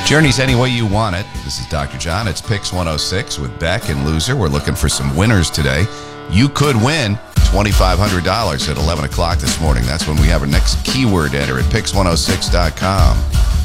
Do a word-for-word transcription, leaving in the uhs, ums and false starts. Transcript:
Journeys any way you want it. This is Doctor John. It's Picks one oh six with Beck and Loser. We're looking for some winners today. You could win twenty-five hundred dollars at eleven o'clock this morning. That's when we have our next keyword enter at picks one oh six dot com.